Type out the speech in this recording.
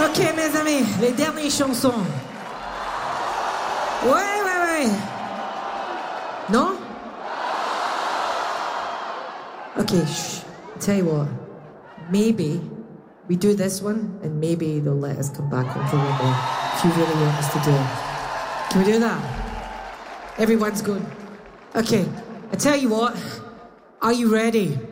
Ok, mes amis, les dernières chansons. Ouais. Non? Okay, shh. Tell you what. Maybe we do this one, and maybe they'll let us come back onto the window if you really want us to do it. Can we do that? Everyone's good. Okay, I tell you what. Are you ready?